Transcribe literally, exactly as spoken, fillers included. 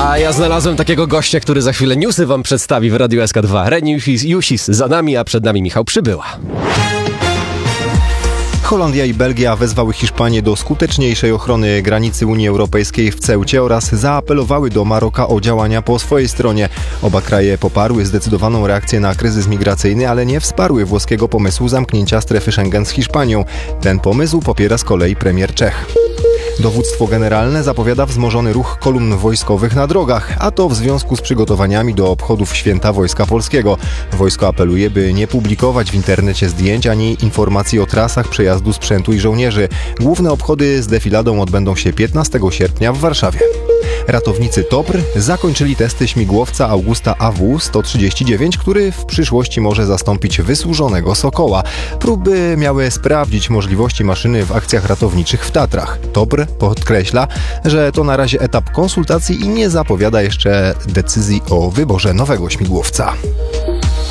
A ja znalazłem takiego gościa, który za chwilę newsy wam przedstawi w Radiu S K dwa. Reni Jusis za nami, a przed nami Michał Przybyła. Holandia i Belgia wezwały Hiszpanię do skuteczniejszej ochrony granicy Unii Europejskiej w Ceucie oraz zaapelowały do Maroka o działania po swojej stronie. Oba kraje poparły zdecydowaną reakcję na kryzys migracyjny, ale nie wsparły włoskiego pomysłu zamknięcia strefy Schengen z Hiszpanią. Ten pomysł popiera z kolei premier Czech. Dowództwo generalne zapowiada wzmożony ruch kolumn wojskowych na drogach, a to w związku z przygotowaniami do obchodów Święta Wojska Polskiego. Wojsko apeluje, by nie publikować w internecie zdjęć ani informacji o trasach przejazdu sprzętu i żołnierzy. Główne obchody z defiladą odbędą się piętnastego sierpnia w Warszawie. Ratownicy T O P R zakończyli testy śmigłowca Augusta A W sto trzydzieści dziewięć, który w przyszłości może zastąpić wysłużonego Sokoła. Próby miały sprawdzić możliwości maszyny w akcjach ratowniczych w Tatrach. T O P R podkreśla, że to na razie etap konsultacji i nie zapowiada jeszcze decyzji o wyborze nowego śmigłowca.